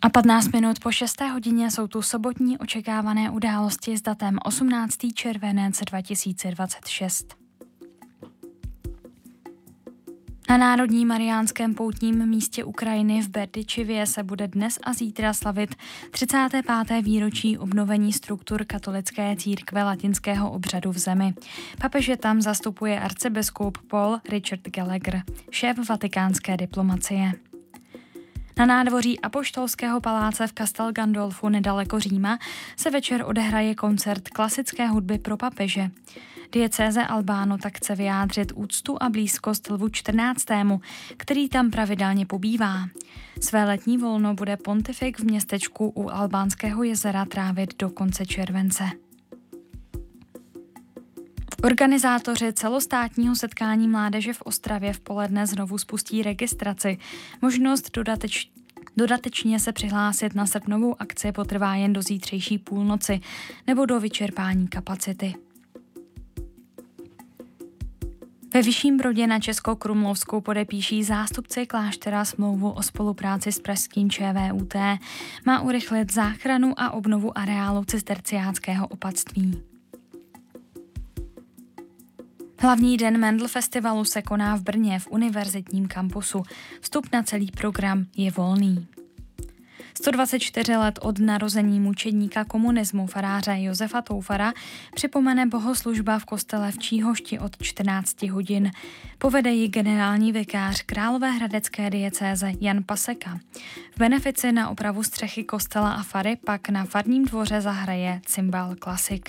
A 15 minut po 6. hodině jsou tu sobotní očekávané události s datem 18. červenec 2026. Na Národním mariánském poutním místě Ukrajiny v Berdyčivě se bude dnes a zítra slavit 35. výročí obnovení struktur katolické církve latinského obřadu v zemi. Papeže tam zastupuje arcibiskup Paul Richard Gallagher, šéf vatikánské diplomacie. Na nádvoří Apoštolského paláce v Castel Gandolfu nedaleko Říma se večer odehraje koncert klasické hudby pro papeže. Diecéze Albano tak chce vyjádřit úctu a blízkost Lvu 14., který tam pravidelně pobývá. Své letní volno bude pontifik v městečku u Albánského jezera trávit do konce července. Organizátoři celostátního setkání mládeže v Ostravě v poledne znovu spustí registraci. Možnost dodatečně se přihlásit na srpnovou akci potrvá jen do zítřejší půlnoci nebo do vyčerpání kapacity. Ve Vyšším Brodě na Česko-Krumlovsku podepíší zástupci kláštera smlouvu o spolupráci s pražským ČVUT. Má urychlit záchranu a obnovu areálu cisterciáckého opatství. Hlavní den Mendel Festivalu se koná v Brně v univerzitním kampusu. Vstup na celý program je volný. 124 let od narození mučedníka komunismu faráře Josefa Toufara připomene bohoslužba v kostele v Číhošti od 14 hodin. Povede ji generální vikář královéhradecké diecéze Jan Paseka. V benefici na opravu střechy kostela a fary pak na farním dvoře zahraje Cymbal Classic.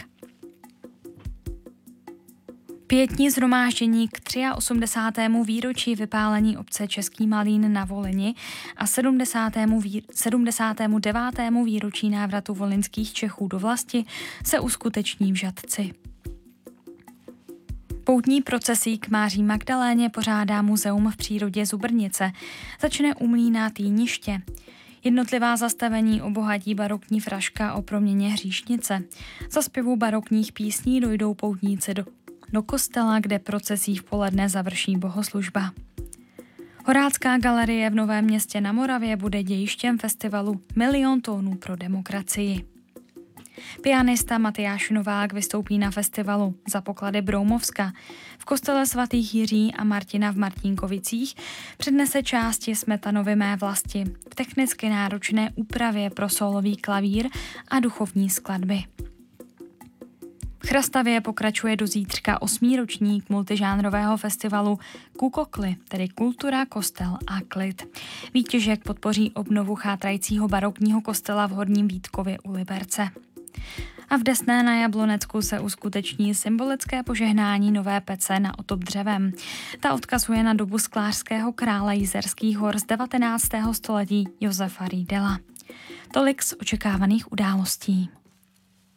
Pietní shromáždění k 83. výročí vypálení obce Český Malín na Volyni a 79. výročí návratu volyňských Čechů do vlasti se uskuteční v Žatci. Poutní procesí k Máří Magdaléně pořádá Muzeum v přírodě Zubrnice. Začne u mlýna Týniště. Jednotlivá zastavení obohatí barokní fraška o proměně hříšnice. Za zpěvu barokních písní dojdou poutníci do kostela, kde procesí v poledne završí bohoslužba. Horácká galerie v Novém Městě na Moravě bude dějištěm festivalu Milion tónů pro demokracii. Pianista Matyáš Novák vystoupí na festivalu Za poklady Broumovska. V kostele svatých Jiří a Martina v Martinkovicích přednese části Smetanovy Mé vlasti v technicky náročné úpravě pro sólový klavír a duchovní skladby. V Chrastavě pokračuje do zítřka 8. ročník multižánrového festivalu Kukokli, tedy kultura, kostel a klid. Výtěžek podpoří obnovu chátrajícího barokního kostela v Horním Vítkově u Liberce. A v Desné na Jablonecku se uskuteční symbolické požehnání nové pece na otop dřevem. Ta odkazuje na dobu sklářského krále Jizerských hor z 19. století Josefa Riedela. Tolik z očekávaných událostí.